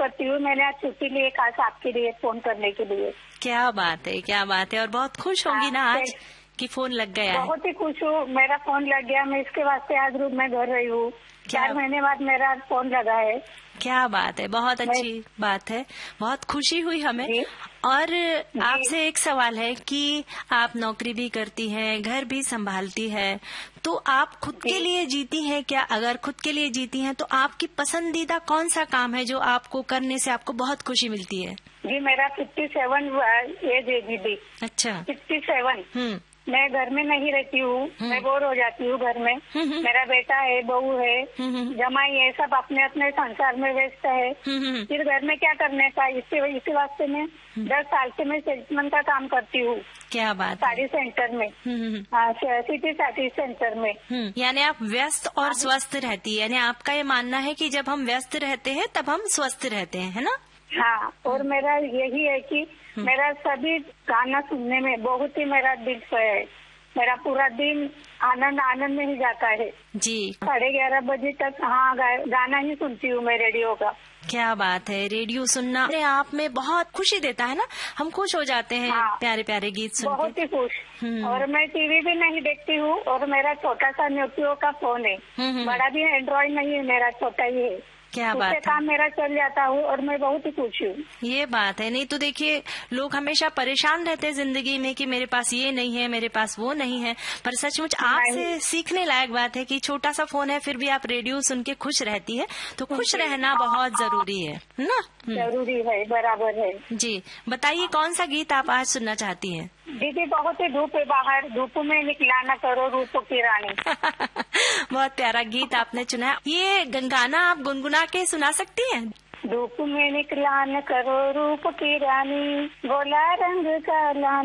करती हूँ। मैंने आज छुट्टी ली है खास आपके लिए फोन करने के लिए। क्या बात है, क्या बात है। और बहुत खुश होंगी ना आज कि फोन लग गया है। बहुत ही खुश हूँ, मेरा फोन लग गया। मैं इसके वास्ते आज रूम में घर रही हूँ। 4 महीने बाद मेरा आज फोन लगा है। क्या बात है, बहुत अच्छी बात है, बहुत खुशी हुई हमें। और आपसे एक सवाल है कि आप नौकरी भी करती हैं, घर भी संभालती है, तो आप खुद के लिए जीती हैं क्या? अगर खुद के लिए जीती हैं तो आपकी पसंदीदा कौन सा काम है जो आपको करने से आपको बहुत खुशी मिलती है? जी मेरा 57 एज है दीदी। अच्छा। 67। मैं घर में नहीं रहती हूँ, मैं बोर हो जाती हूँ घर में। मेरा बेटा है, बहू है, जमाई है, सब अपने अपने संसार में व्यस्त है। फिर घर में क्या करने का, इसी वास्ते मैं 10 साल से मैं सेल्समैन का काम करती हूँ। क्या बात। साड़ी सेंटर में, सिटी साड़ी सेंटर में। यानी आप व्यस्त और स्वस्थ रहती है। यानी आपका ये मानना है कि जब हम व्यस्त रहते हैं तब हम स्वस्थ रहते हैं, है ना? हाँ, और मेरा यही है कि मेरा सभी गाना सुनने में बहुत ही मेरा दिल है। मेरा पूरा दिन आनंद में ही जाता है जी। 11:30 बजे तक गाना ही सुनती हूँ मैं रेडियो का। क्या बात है, रेडियो सुनना अपने आप में बहुत खुशी देता है ना, हम खुश हो जाते हैं। प्यारे प्यारे गीत सुन के बहुत ही खुश। और मैं टीवी भी नहीं देखती हूँ, और मेरा छोटा सा नोकियो का फोन है। बड़ा भी एंड्रॉइड नहीं है, मेरा छोटा ही है। क्या बात है। काम मेरा चल जाता हूँ और मैं बहुत ही खुश हूँ। ये बात है। नहीं तो देखिए, लोग हमेशा परेशान रहते हैं जिंदगी में कि मेरे पास ये नहीं है, मेरे पास वो नहीं है। पर सचमुच आपसे सीखने लायक बात है कि छोटा सा फोन है फिर भी आप रेडियो सुन के खुश रहती है। तो खुश रहना बहुत जरूरी है ना? जरूरी है, बराबर है जी। बताइए कौन सा गीत आप आज सुनना चाहती हैं? दीदी बहुत ही धूप है बाहर, धूप में निकला न करो रूप की रानी। बहुत प्यारा गीत आपने चुना है। ये गाना आप गुनगुना के सुना सकती हैं? धूप में निकला न करो रूप की रानी, गोला रंग का